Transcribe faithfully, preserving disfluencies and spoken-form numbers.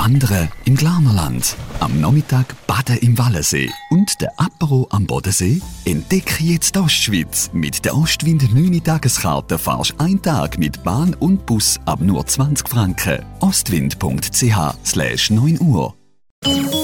Wandern im Glarnerland, am Nachmittag baden im Wallensee und der Apero am Bodensee? Entdecke jetzt die Ostschweiz. Mit der Ostwind neun Tageskarte fahrst du einen Tag mit Bahn und Bus ab nur zwanzig Franken. ostwind punkt c h slash neun Uhr.